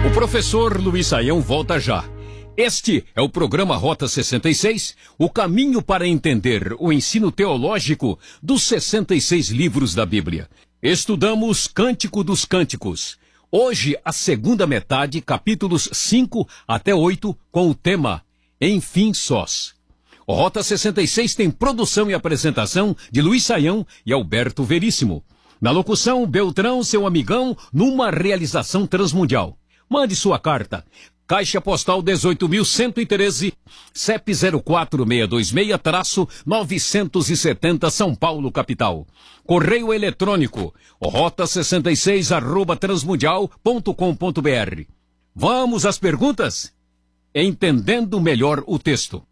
O professor Luiz Saião volta já. Este é o programa Rota 66, o caminho para entender o ensino teológico dos 66 livros da Bíblia. Estudamos Cântico dos Cânticos. Hoje, a segunda metade, capítulos 5 até 8, com o tema Enfim Sós. O Rota 66 tem produção e apresentação de Luiz Saião e Alberto Veríssimo. Na locução, Beltrão, seu amigão, numa realização transmundial. Mande sua carta. Caixa Postal 18.113, CEP 04626-970 São Paulo, capital. Correio eletrônico, rota66@transmundial.com.br. Vamos às perguntas? Entendendo melhor o texto.